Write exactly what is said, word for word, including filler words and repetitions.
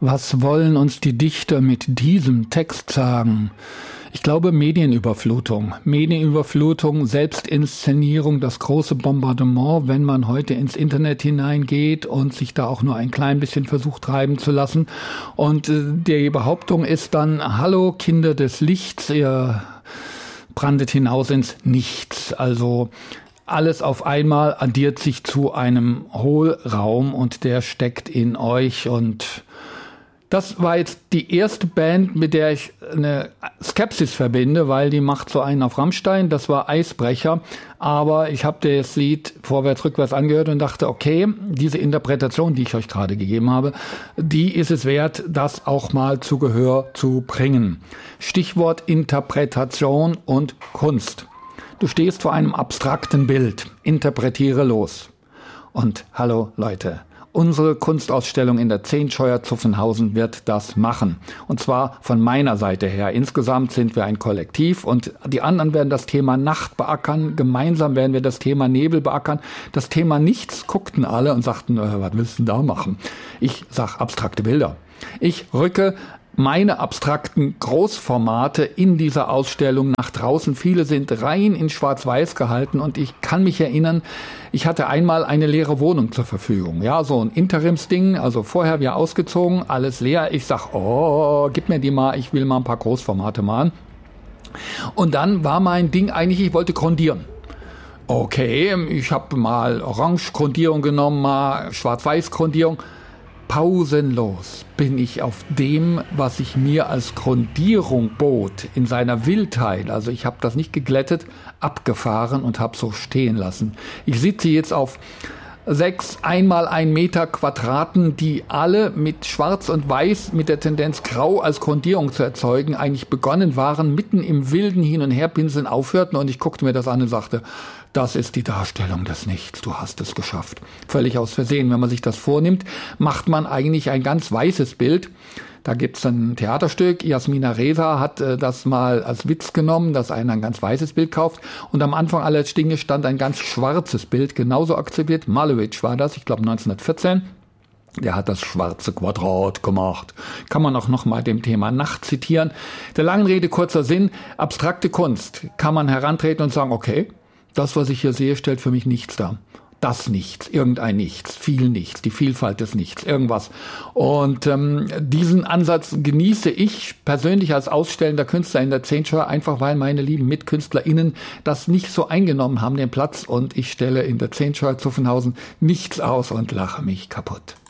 Was wollen uns die Dichter mit diesem Text sagen? Ich glaube Medienüberflutung. Medienüberflutung, Selbstinszenierung, das große Bombardement, wenn man heute ins Internet hineingeht und sich da auch nur ein klein bisschen versucht treiben zu lassen. Und äh, die Behauptung ist dann, hallo Kinder des Lichts, ihr brandet hinaus ins Nichts. Also alles auf einmal addiert sich zu einem Hohlraum und der steckt in euch. Und das war jetzt die erste Band, mit der ich eine Skepsis verbinde, weil die macht so einen auf Rammstein, das war Eisbrecher. Aber ich habe das Lied vorwärts, rückwärts angehört und dachte, okay, diese Interpretation, die ich euch gerade gegeben habe, die ist es wert, das auch mal zu Gehör zu bringen. Stichwort Interpretation und Kunst. Du stehst vor einem abstrakten Bild, interpretiere los. Und hallo Leute, unsere Kunstausstellung in der Zehntscheuer Zuffenhausen wird das machen. Und zwar von meiner Seite her. Insgesamt sind wir ein Kollektiv und die anderen werden das Thema Nacht beackern. Gemeinsam werden wir das Thema Nebel beackern. Das Thema Nichts guckten alle und sagten, äh, was willst du denn da machen? Ich sag abstrakte Bilder. Ich rücke meine abstrakten Großformate in dieser Ausstellung nach draußen. Viele sind rein in Schwarz-Weiß gehalten und ich kann mich erinnern, ich hatte einmal eine leere Wohnung zur Verfügung. Ja, so ein Interimsding, also vorher wir ausgezogen, alles leer. Ich sag, oh, gib mir die mal, ich will mal ein paar Großformate malen. Und dann war mein Ding eigentlich, ich wollte grundieren. Okay, ich habe mal Orange-Grundierung genommen, mal Schwarz-Weiß-Grundierung. Pausenlos bin ich auf dem, was ich mir als Grundierung bot, in seiner Wildheit, also ich habe das nicht geglättet, abgefahren und habe so stehen lassen. Ich sitze jetzt auf sechs einmal ein Meter Quadraten, die alle mit Schwarz und Weiß mit der Tendenz Grau als Grundierung zu erzeugen, eigentlich begonnen waren, mitten im wilden Hin- und Herpinseln aufhörten und ich guckte mir das an und sagte, das ist die Darstellung des Nichts, du hast es geschafft. Völlig aus Versehen. Wenn man sich das vornimmt, macht man eigentlich ein ganz weißes Bild. Da gibt's ein Theaterstück, Jasmina Reza hat äh, das mal als Witz genommen, dass einer ein ganz weißes Bild kauft. Und am Anfang aller Dinge stand ein ganz schwarzes Bild, genauso akzeptiert. Malevich war das, ich glaube neunzehnhundertvierzehn. Der hat das schwarze Quadrat gemacht. Kann man auch noch mal dem Thema Nacht zitieren. Der langen Rede kurzer Sinn, abstrakte Kunst kann man herantreten und sagen, okay, das, was ich hier sehe, stellt für mich nichts dar. Das Nichts, irgendein Nichts, viel Nichts, die Vielfalt des Nichts, irgendwas. Und ähm, diesen Ansatz genieße ich persönlich als ausstellender Künstler in der Zehntscheuer, einfach weil meine lieben MitkünstlerInnen das nicht so eingenommen haben, den Platz. Und ich stelle in der Zehntscheuer Zuffenhausen nichts aus und lache mich kaputt.